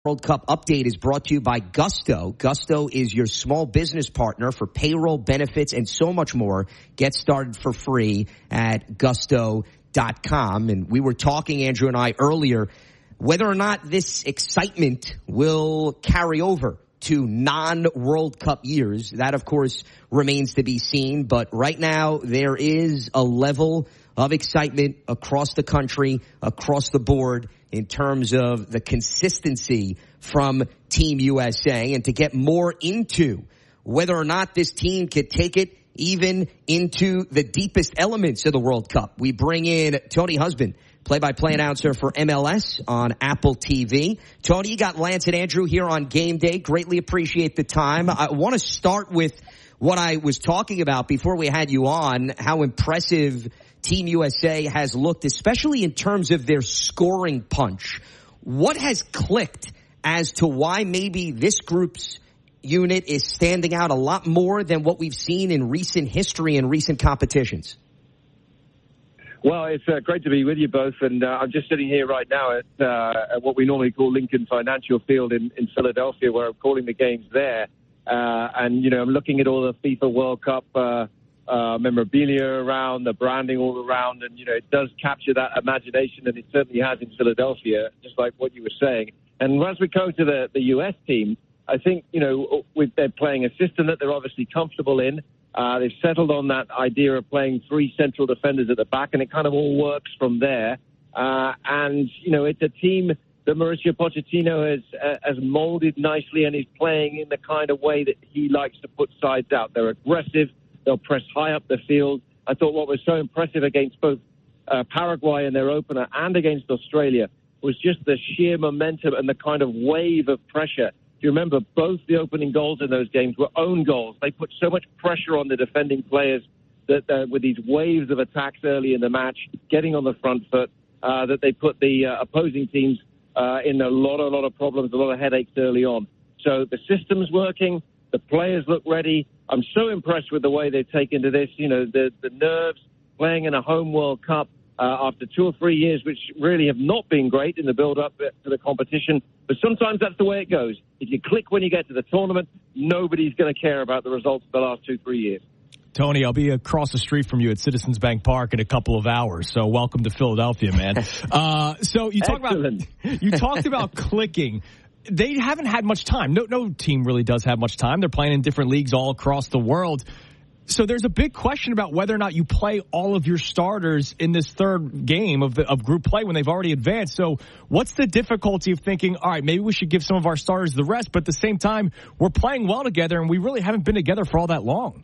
World Cup update is brought to you by Gusto. Gusto is your small business partner for payroll, benefits, and so much more. Get started for free at gusto.com. And we were talking, Andrew and I, earlier, whether or not this excitement will carry over to non-World Cup years. That, of course, remains to be seen. But right now, there is a level of excitement across the country, across the board, in terms of the consistency from Team USA, and to get more into whether or not this team could take it even into the deepest elements of the World Cup. We bring in Tony Husband, play-by-play announcer for MLS on Apple TV. Tony, you got Lance and Andrew here on Game Day. Greatly appreciate the time. I want to start with what I was talking about before we had you on, how impressive Team USA has looked, especially in terms of their scoring punch. What has clicked as to why maybe this group's unit is standing out a lot more than what we've seen in recent history and recent competitions? Well, it's great to be with you both, and I'm just sitting here right now at what we normally call Lincoln Financial Field in Philadelphia, where I'm calling the games there. And, you know, I'm looking at all the FIFA World Cup memorabilia around, the branding all around, and, you know, it does capture that imagination, and it certainly has in Philadelphia, just like what you were saying. And as we go to the U.S. team, I think, you know, they're playing a system that they're obviously comfortable in. They've settled on that idea of playing three central defenders at the back, and it kind of all works from there. And, you know, it's a team that Mauricio Pochettino has molded nicely and is playing in the kind of way that he likes to put sides out. They're aggressive. They'll press high up the field. I thought what was so impressive against both Paraguay in their opener and against Australia was just the sheer momentum and the kind of wave of pressure. If you remember, both the opening goals in those games were own goals. They put so much pressure on the defending players that with these waves of attacks early in the match, getting on the front foot, that they put the opposing teams in a lot of problems, a lot of headaches early on. So the system's working. The players look ready. I'm so impressed with the way they've taken to this. You know, the nerves, playing in a home World Cup after 2 or 3 years, which really have not been great in the build-up to the competition. But sometimes that's the way it goes. If you click when you get to the tournament, nobody's going to care about the results of the last 2-3 years. Tony, I'll be across the street from you at Citizens Bank Park in a couple of hours. So welcome to Philadelphia, man. So you talked about clicking. They haven't had much time. No team really does have much time. They're playing in different leagues all across the world. So there's a big question about whether or not you play all of your starters in this third game of group play when they've already advanced. So what's the difficulty of thinking, all right, maybe we should give some of our starters the rest, but at the same time, we're playing well together and we really haven't been together for all that long?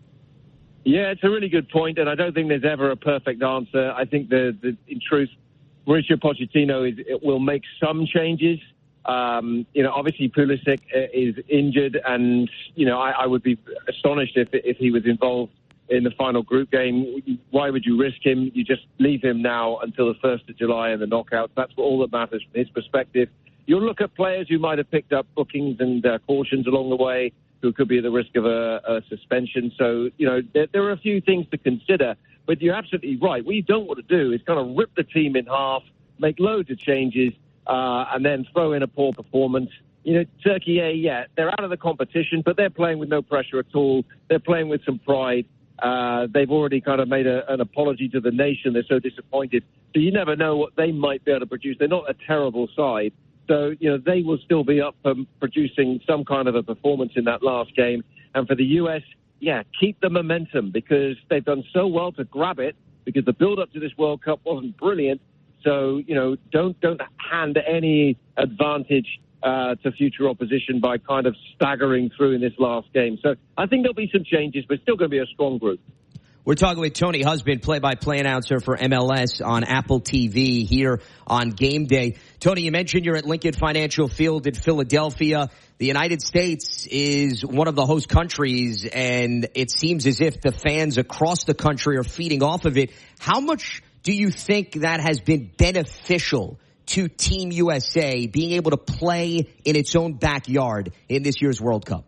Yeah, it's a really good point, and I don't think there's ever a perfect answer. I think in truth, Mauricio Pochettino will make some changes. You know, obviously Pulisic is injured, and, you know, I would be astonished if he was involved in the final group game. Why would you risk him? You just leave him now until the 1st of July and the knockouts. That's all that matters from his perspective. You'll look at players who might have picked up bookings and cautions along the way, who could be at the risk of a suspension. So, you know, there are a few things to consider, but you're absolutely right. What you don't want to do is kind of rip the team in half, make loads of changes, and then throw in a poor performance. You know, Turkey, they're out of the competition, but they're playing with no pressure at all. They're playing with some pride. They've already kind of made an apology to the nation. They're so disappointed. So you never know what they might be able to produce. They're not a terrible side. So, you know, they will still be up for producing some kind of a performance in that last game. And for the U.S., keep the momentum, because they've done so well to grab it, because the build-up to this World Cup wasn't brilliant. So, you know, don't hand any advantage to future opposition by kind of staggering through in this last game. So I think there'll be some changes, but still going to be a strong group. We're talking with Tony Husband, play-by-play announcer for MLS on Apple TV here on Game Day. Tony, you mentioned you're at Lincoln Financial Field in Philadelphia. The United States is one of the host countries, and it seems as if the fans across the country are feeding off of it. How much do you think that has been beneficial to Team USA being able to play in its own backyard in this year's World Cup?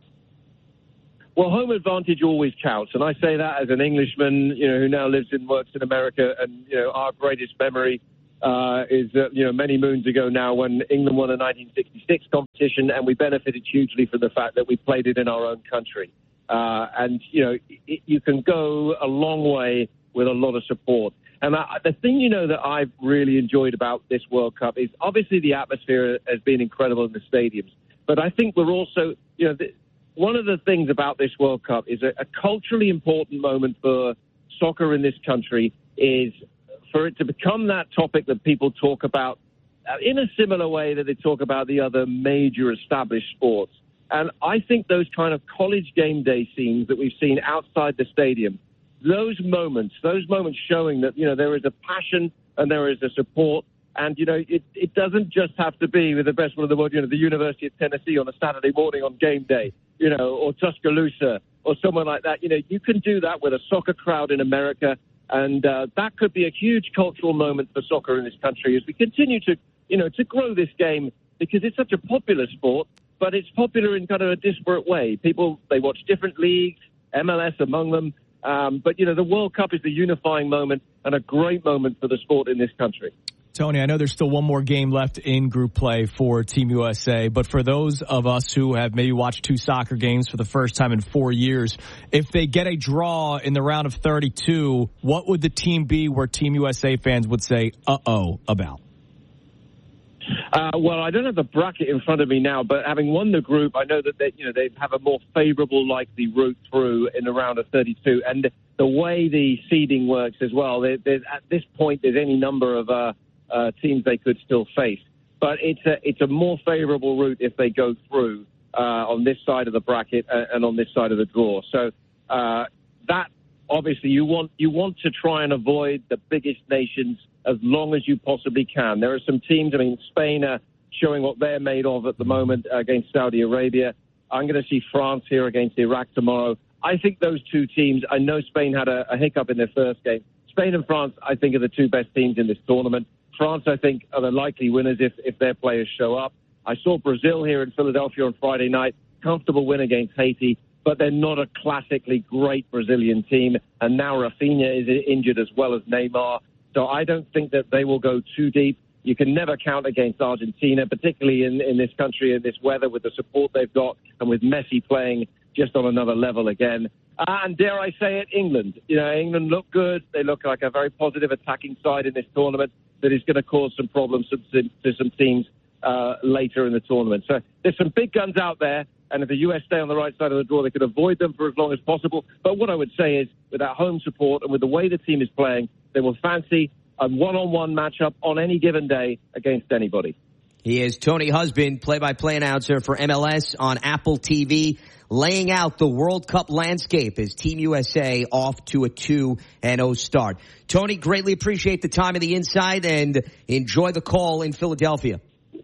Well, home advantage always counts, and I say that as an Englishman, you know, who now lives and works in America. And, you know, our greatest memory is that, many moons ago now when England won a 1966 competition, and we benefited hugely from the fact that we played it in our own country. You can go a long way with a lot of support. And the thing, that I've really enjoyed about this World Cup is obviously the atmosphere has been incredible in the stadiums. But I think we're also, one of the things about this World Cup is a culturally important moment for soccer in this country is for it to become that topic that people talk about in a similar way that they talk about the other major established sports. And I think those kind of college game day scenes that we've seen outside the stadium, those moments showing that, there is a passion and there is a support. And, it doesn't just have to be with the best one in the world, the University of Tennessee on a Saturday morning on game day, or Tuscaloosa or someone like that. You can do that with a soccer crowd in America. And that could be a huge cultural moment for soccer in this country as we continue to grow this game, because it's such a popular sport, but it's popular in kind of a disparate way. People, they watch different leagues, MLS among them. But the World Cup is the unifying moment and a great moment for the sport in this country. Tony, I know there's still one more game left in group play for Team USA, but for those of us who have maybe watched 2 soccer games for the first time in 4 years, if they get a draw in the round of 32, what would the team be where Team USA fans would say, uh-oh, about? Well, I don't have the bracket in front of me now, but having won the group, I know that they have a more favorable likely route through in the round of 32. And the way the seeding works as well, at this point, there's any number of teams they could still face. But it's a more favorable route if they go through on this side of the bracket and on this side of the draw. So that obviously you want to try and avoid the biggest nations as long as you possibly can. There are some teams, Spain are showing what they're made of at the moment against Saudi Arabia. I'm going to see France here against Iraq tomorrow. I think those 2 teams, I know Spain had a hiccup in their first game. Spain and France, I think, are the 2 best teams in this tournament. France, I think, are the likely winners if their players show up. I saw Brazil here in Philadelphia on Friday night. Comfortable win against Haiti, but they're not a classically great Brazilian team. And now Rafinha is injured as well as Neymar. So I don't think that they will go too deep. You can never count against Argentina, particularly in this country, in this weather, with the support they've got and with Messi playing just on another level again. And dare I say it, England. England look good. They look like a very positive attacking side in this tournament that is going to cause some problems to some teams later in the tournament. So there's some big guns out there, and if the US stay on the right side of the draw, they could avoid them for as long as possible. But what I would say is, with that home support and with the way the team is playing, they will fancy a one-on-one matchup on any given day against anybody. He is Tony Husband, play-by-play announcer for MLS on Apple TV, laying out the World Cup landscape as Team USA off to a 2-0 start. Tony, greatly appreciate the time and the insight, and enjoy the call in Philadelphia.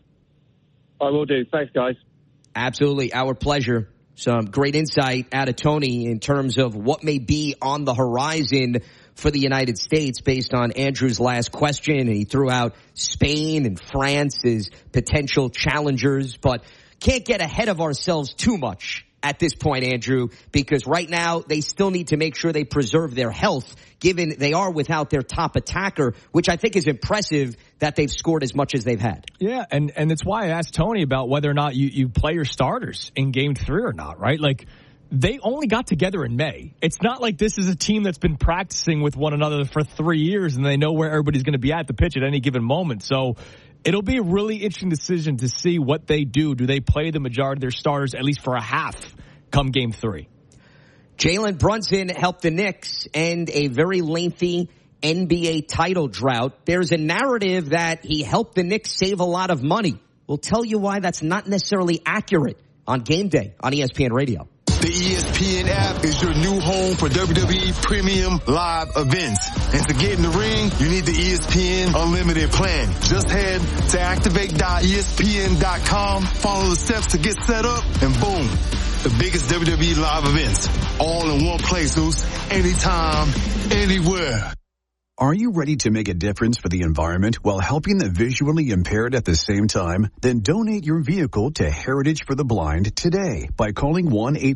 I will do. Thanks, guys. Absolutely. Our pleasure. Some great insight out of Tony in terms of what may be on the horizon for the United States based on Andrew's last question. And he threw out Spain and France as potential challengers, but can't get ahead of ourselves too much at this point, Andrew, because right now they still need to make sure they preserve their health, given they are without their top attacker, which I think is impressive that they've scored as much as they've had. Yeah, and it's why I asked Tony about whether or not you play your starters in Game 3 or not, right? Like, they only got together in May. It's not like this is a team that's been practicing with one another for 3 years and they know where everybody's going to be at the pitch at any given moment. So it'll be a really interesting decision to see what they do. Do they play the majority of their starters at least for a half come Game 3? Jalen Brunson helped the Knicks end a very lengthy NBA title drought. There's a narrative that he helped the Knicks save a lot of money. We'll tell you why that's not necessarily accurate on Game Day on ESPN Radio. The ESPN app is your new home for WWE Premium Live events. And to get in the ring, you need the ESPN Unlimited plan. Just head to activate.espn.com, follow the steps to get set up, and boom, the biggest WWE live events all in one place, Zeus, anytime, anywhere. Are you ready to make a difference for the environment while helping the visually impaired at the same time? Then donate your vehicle to Heritage for the Blind today by calling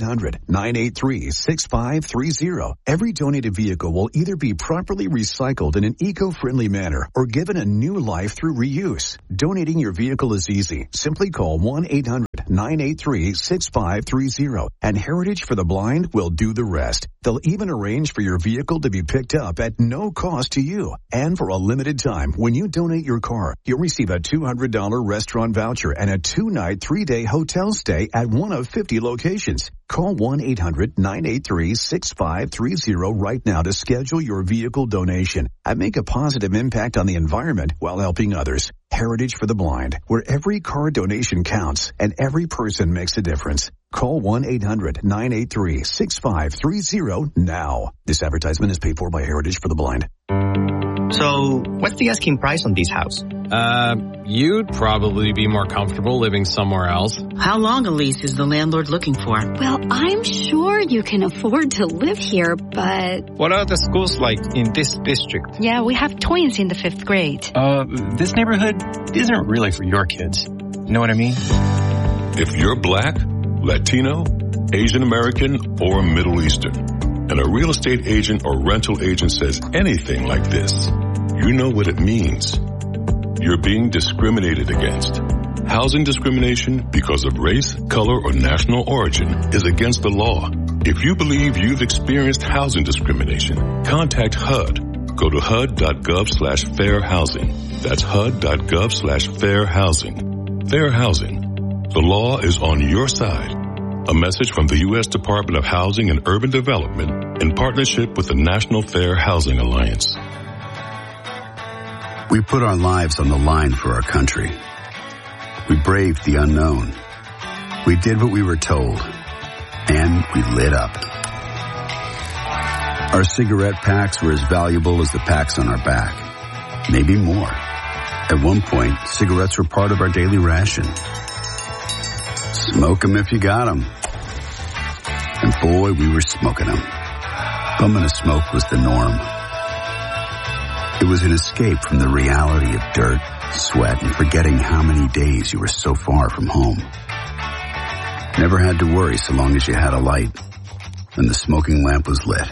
1-800-983-6530. Every donated vehicle will either be properly recycled in an eco-friendly manner or given a new life through reuse. Donating your vehicle is easy. Simply call 1-800-983-6530 and Heritage for the Blind will do the rest. They'll even arrange for your vehicle to be picked up at no cost to you. And for a limited time, when you donate your car, you'll receive a $200 restaurant voucher and a 2-night, 3-day hotel stay at one of 50 locations. Call 1-800-983-6530 right now to schedule your vehicle donation and make a positive impact on the environment while helping others. Heritage for the Blind, where every car donation counts and every person makes a difference. Call 1-800-983-6530 now. This advertisement is paid for by Heritage for the Blind. So, what's the asking price on this house? You'd probably be more comfortable living somewhere else. How long a lease is the landlord looking for? Well, I'm sure you can afford to live here, but... What are the schools like in this district? Yeah, we have twins in the 5th grade. This neighborhood isn't really for your kids. You know what I mean? If you're Black, Latino, Asian American, or Middle Eastern, and a real estate agent or rental agent says anything like this, you know what it means. You're being discriminated against. Housing discrimination because of race, color, or national origin is against the law. If you believe you've experienced housing discrimination, contact HUD. Go to HUD.gov/fair housing. That's HUD.gov/fair housing. Fair housing. The law is on your side. A message from the U.S. Department of Housing and Urban Development in partnership with the National Fair Housing Alliance. We put our lives on the line for our country. We braved the unknown. We did what we were told. And we lit up. Our cigarette packs were as valuable as the packs on our back. Maybe more. At one point, cigarettes were part of our daily ration. Smoke 'em if you got 'em. And boy, we were smoking 'em. Bumming a smoke was the norm. It was an escape from the reality of dirt, sweat, and forgetting how many days you were so far from home. Never had to worry so long as you had a light and the smoking lamp was lit.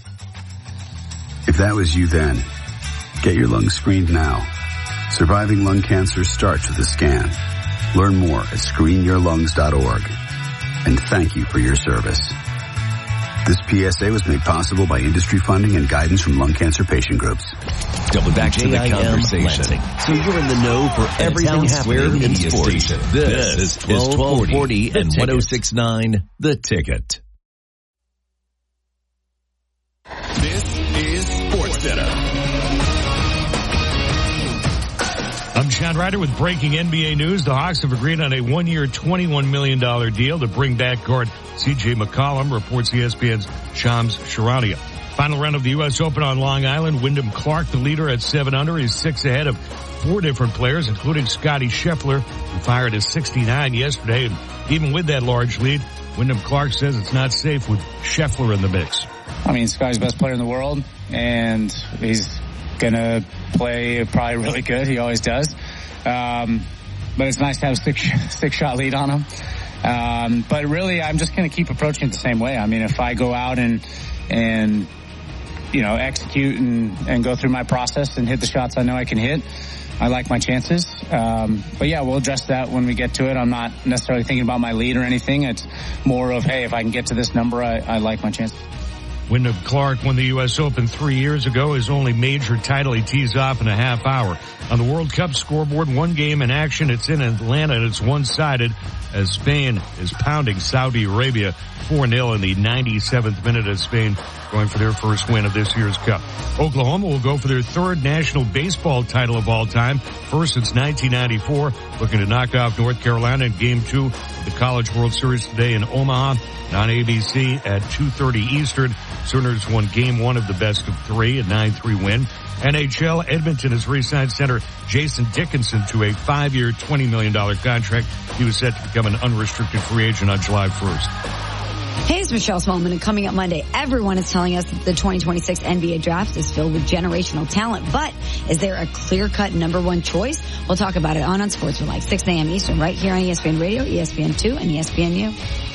If that was you then, get your lungs screened now. Surviving lung cancer starts with a scan. Learn more at screenyourlungs.org. And thank you for your service. This PSA was made possible by industry funding and guidance from lung cancer patient groups. Back to the conversation. So you're in the know for everything happening in sports. This is 1240 and 106.9 The Ticket. This is SportsCenter. I'm Sean Ryder with breaking NBA news. The Hawks have agreed on a 1-year, $21 million deal to bring back guard C.J. McCollum, reports ESPN's Shams Charania. Final round of the U.S. Open on Long Island. Wyndham Clark, the leader at 7 under. He's 6 ahead of 4 different players, including Scottie Scheffler, who fired a 69 yesterday. And even with that large lead, Wyndham Clark says it's not safe with Scheffler in the mix. I mean, Scottie's the best player in the world, and he's going to play probably really good. He always does. But it's nice to have a six shot lead on him. But really, I'm just going to keep approaching it the same way. I mean, if I go out and you know, execute and go through my process and hit the shots I know I can hit, I like my chances. But yeah, we'll address that when we get to it. I'm not necessarily thinking about my lead or anything. It's more of, hey, if I can get to this number, I like my chances. Wyndham Clark won the U.S. Open 3 years ago. His only major title he tees off in a half hour. On the World Cup scoreboard, 1 game in action. It's in Atlanta, and it's one-sided as Spain is pounding Saudi Arabia 4-0 in the 97th minute as Spain going for their first win of this year's Cup. Oklahoma will go for their 3rd national baseball title of all time, first since 1994, looking to knock off North Carolina in Game 2 of the College World Series today in Omaha on ABC at 2:30 Eastern. Sooners won Game 1 of the best of 3, a 9-3 win. NHL, Edmonton has re-signed center Jason Dickinson to a 5-year, $20 million contract. He was set to become an unrestricted free agent on July 1st. Hey, it's Michelle Smallman, and coming up Monday, everyone is telling us that the 2026 NBA draft is filled with generational talent, but is there a clear-cut number one choice? We'll talk about it on Sports for Life, 6 a.m. Eastern, right here on ESPN Radio, ESPN2, and ESPNU.